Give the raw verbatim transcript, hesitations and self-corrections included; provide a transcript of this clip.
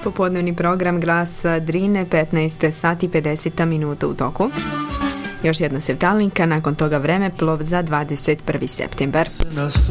Popodnevni program Glas Drine, petnaest sati pedeset minuta u toku. Još jedna sevdalinka, nakon toga vremeplov za dvadeset prvi septembar.